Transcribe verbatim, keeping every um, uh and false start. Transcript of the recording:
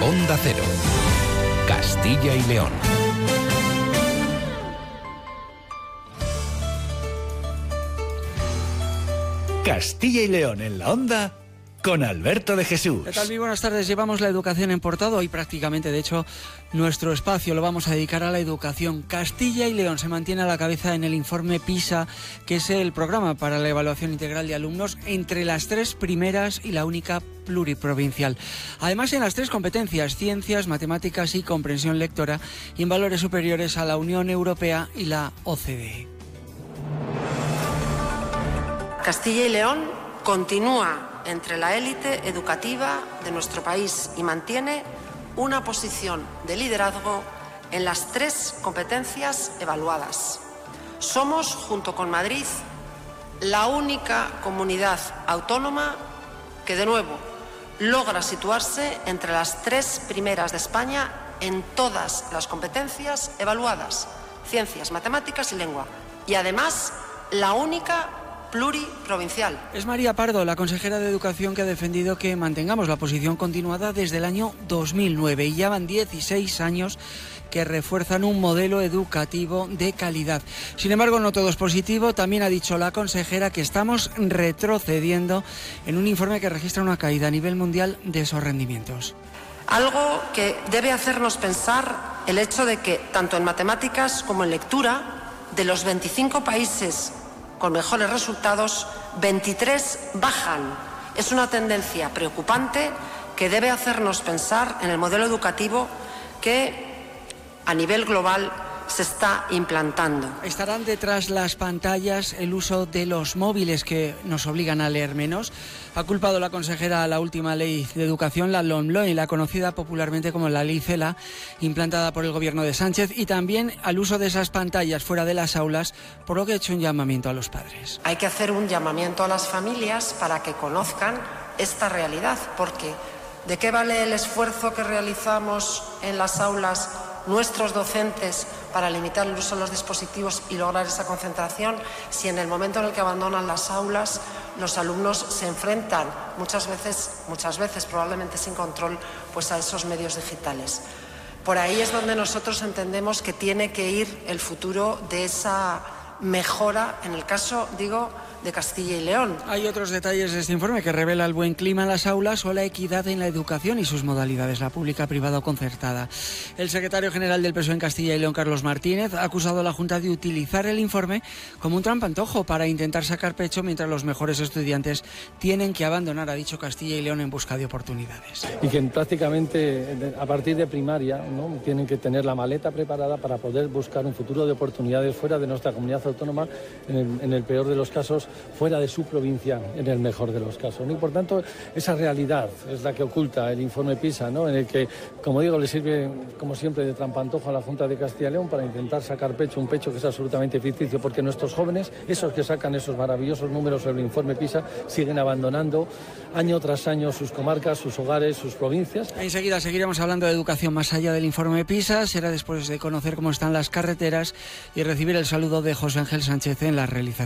Onda Cero, Castilla y León. Castilla y León en la Onda con Alberto de Jesús. ¿Qué tal? Muy buenas tardes. Llevamos la educación en portada. Hoy prácticamente, de hecho, nuestro espacio lo vamos a dedicar a la educación. Castilla y León se mantiene a la cabeza en el informe PISA, que es el programa para la evaluación integral de alumnos entre las tres primeras y la única pluriprovincial. Además, en las tres competencias, ciencias, matemáticas y comprensión lectora, y en valores superiores a la Unión Europea y la O C D E. Castilla y León continúa entre la élite educativa de nuestro país y mantiene una posición de liderazgo en las tres competencias evaluadas. Somos, junto con Madrid, la única comunidad autónoma que, de nuevo, logra situarse entre las tres primeras de España en todas las competencias evaluadas, ciencias, matemáticas y lengua, y además la única pluriprovincial. Es María Pardo, la consejera de Educación, que ha defendido que mantengamos la posición continuada desde el año dos mil nueve, y ya van dieciséis años que refuerzan un modelo educativo de calidad. Sin embargo, no todo es positivo. También ha dicho la consejera que estamos retrocediendo en un informe que registra una caída a nivel mundial de esos rendimientos. Algo que debe hacernos pensar el hecho de que, tanto en matemáticas como en lectura, de los veinticinco países con mejores resultados, veintitrés bajan. Es una tendencia preocupante que debe hacernos pensar en el modelo educativo que a nivel global se está implantando. Estarán detrás las pantallas el uso de los móviles, que nos obligan a leer menos. Ha culpado la consejera a la última ley de educación, la LOMLOE, la conocida popularmente como la Ley CELA, implantada por el gobierno de Sánchez, y también al uso de esas pantallas fuera de las aulas, por lo que ha hecho un llamamiento a los padres. Hay que hacer un llamamiento a las familias para que conozcan esta realidad, porque ¿de qué vale el esfuerzo que realizamos en las aulas nuestros docentes para limitar el uso de los dispositivos y lograr esa concentración, si en el momento en el que abandonan las aulas los alumnos se enfrentan muchas veces, muchas veces probablemente sin control, pues a esos medios digitales? Por ahí es donde nosotros entendemos que tiene que ir el futuro de esa mejora, en el caso, digo, de Castilla y León. Hay otros detalles de este informe que revela el buen clima en las aulas o la equidad en la educación y sus modalidades, la pública, privada o concertada. El secretario general del P S O E en Castilla y León, Carlos Martínez, ha acusado a la Junta de utilizar el informe como un trampantojo para intentar sacar pecho mientras los mejores estudiantes tienen que abandonar, ha dicho, Castilla y León en busca de oportunidades. Y que prácticamente a partir de primaria, ¿no?, tienen que tener la maleta preparada para poder buscar un futuro de oportunidades fuera de nuestra comunidad autónoma, en el, en el peor de los casos, fuera de su provincia, en el mejor de los casos, ¿no? Y por tanto, esa realidad es la que oculta el informe PISA, ¿no?, en el que, como digo, le sirve, como siempre, de trampantojo a la Junta de Castilla y León para intentar sacar pecho, un pecho que es absolutamente ficticio, porque nuestros jóvenes, esos que sacan esos maravillosos números sobre el informe PISA, siguen abandonando año tras año sus comarcas, sus hogares, sus provincias. Enseguida seguiremos hablando de educación más allá del informe PISA. Será después de conocer cómo están las carreteras y recibir el saludo de José Ángel Sánchez en la realización.